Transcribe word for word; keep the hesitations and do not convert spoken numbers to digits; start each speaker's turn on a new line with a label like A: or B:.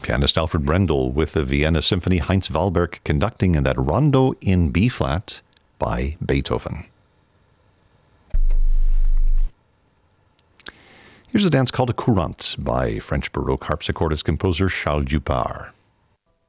A: Pianist Alfred Brendel with the Vienna Symphony, Heinz Wahlberg conducting, and that Rondo in B-flat by Beethoven. Here's a dance called a courante by French Baroque harpsichordist composer Charles Dupart.